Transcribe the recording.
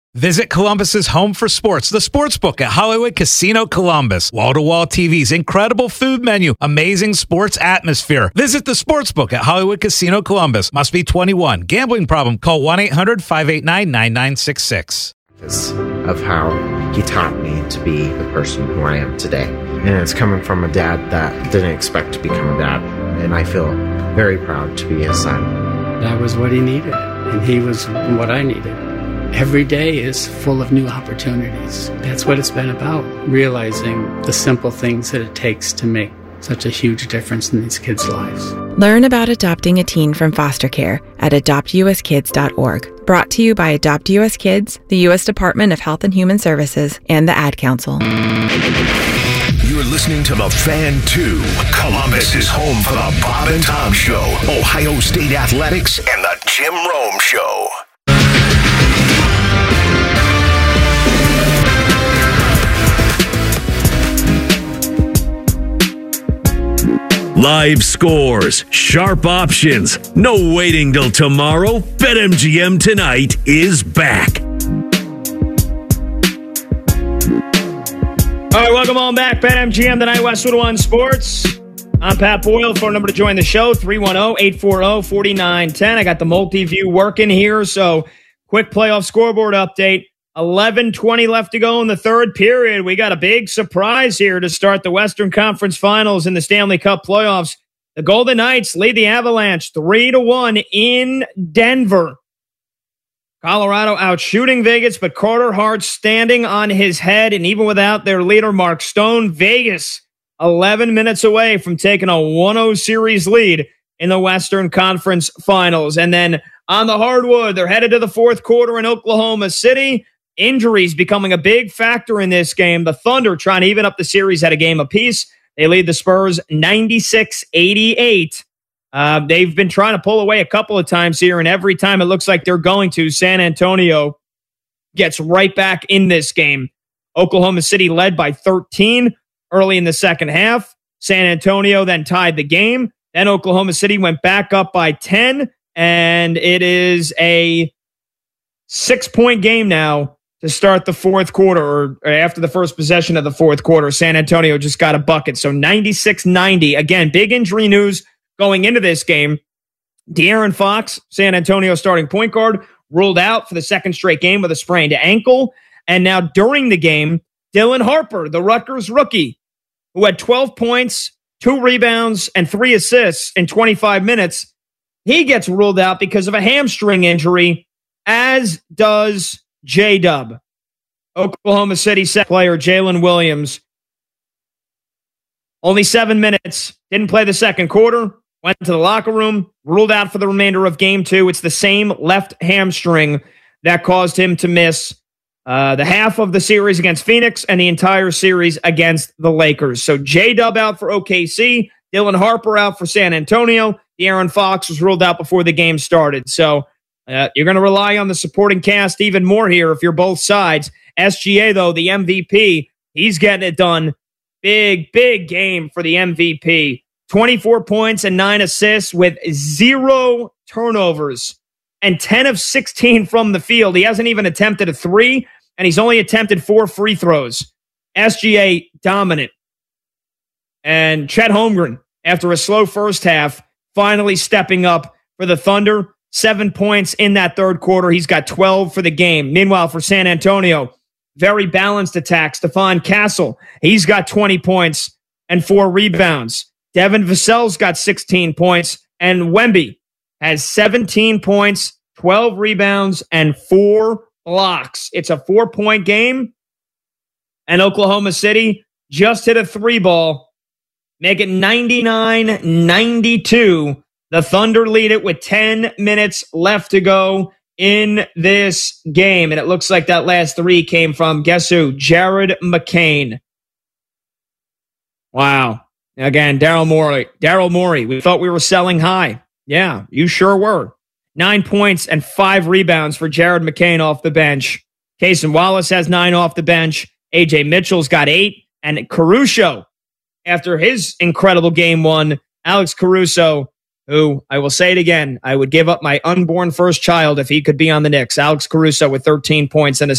Visit Columbus's home for sports, the Sportsbook at Hollywood Casino Columbus. Wall-to-wall TVs, incredible food menu, amazing sports atmosphere. Visit the Sportsbook at Hollywood Casino Columbus. Must be 21. Gambling problem? Call 1-800-589-9966. Of how he taught me to be the person who I am today. And it's coming from a dad that didn't expect to become a dad. And I feel very proud to be his son. That was what he needed, and he was what I needed. Every day is full of new opportunities. That's what it's been about, realizing the simple things that it takes to make such a huge difference in these kids' lives. Learn about adopting a teen from foster care at adoptuskids.org. Brought to you by Adopt US Kids, the U.S. Department of Health and Human Services, and the Ad Council. You're listening to The Fan 2. Columbus is home for the Bob and Tom Show, Ohio State Athletics, and the Jim Rome Show. Live scores, sharp options, no waiting till tomorrow. BetMGM tonight is back. All right, welcome on back. BetMGM tonight, Westwood One Sports. I'm Pat Boyle. Phone number to join the show, 310-840-4910. I got the multi-view working here, so quick playoff scoreboard update. 11:20 left to go in the third period. We got a big surprise here to start the Western Conference Finals in the Stanley Cup playoffs. The Golden Knights lead the Avalanche 3-1 in Denver. Colorado out shooting Vegas, but Carter Hart standing on his head, and even without their leader, Mark Stone, Vegas 11 minutes away from taking a 1-0 series lead in the Western Conference Finals. And then on the hardwood, they're headed to the fourth quarter in Oklahoma City. Injuries becoming a big factor in this game. The Thunder trying to even up the series at a game apiece. They lead the Spurs 96-88. They've been trying to pull away a couple of times here, and every time it looks like they're going to, San Antonio gets right back in this game. Oklahoma City led by 13 early in the second half. San Antonio then tied the game. Then Oklahoma City went back up by 10, and it is a 6-point game now to start the fourth quarter, or after the first possession of the fourth quarter. San Antonio just got a bucket. So 96-90. Again, big injury news going into this game. De'Aaron Fox, San Antonio starting point guard, ruled out for the second straight game with a sprained ankle. And now during the game, Dylan Harper, the Rutgers rookie, who had 12 points, 2 rebounds, and 3 assists in 25 minutes, he gets ruled out because of a hamstring injury, as does J-Dub. Oklahoma City set player Jalen Williams. Only 7 minutes. Didn't play the second quarter. Went to the locker room. Ruled out for the remainder of game 2. It's the same left hamstring that caused him to miss the half of the series against Phoenix and the entire series against the Lakers. So J-Dub out for OKC. Dylan Harper out for San Antonio. De'Aaron Fox was ruled out before the game started. So you're going to rely on the supporting cast even more here if you're both sides. SGA, though, the MVP, he's getting it done. Big, big game for the MVP. 24 points and 9 assists with 0 turnovers and 10 of 16 from the field. He hasn't even attempted a 3, and he's only attempted 4 free throws. SGA dominant. And Chet Holmgren, after a slow first half, finally stepping up for the Thunder. 7 points in that third quarter. He's got 12 for the game. Meanwhile, for San Antonio, very balanced attack. Stephon Castle, he's got 20 points and 4 rebounds. Devin Vassell's got 16 points, and Wemby has 17 points, 12 rebounds, and 4 blocks. It's a 4-point game, and Oklahoma City just hit a 3-ball, make it 99-92. The Thunder lead it with 10 minutes left to go in this game. And it looks like that last 3 came from, guess who? Jared McCain. Wow. Again, Daryl Morey. We thought we were selling high. Yeah, you sure were. 9 points and 5 rebounds for Jared McCain off the bench. Cason Wallace has 9 off the bench. AJ Mitchell's got 8. And Caruso, after his incredible game 1, Alex Caruso, who, I will say it again, I would give up my unborn first child if he could be on the Knicks. Alex Caruso with 13 points and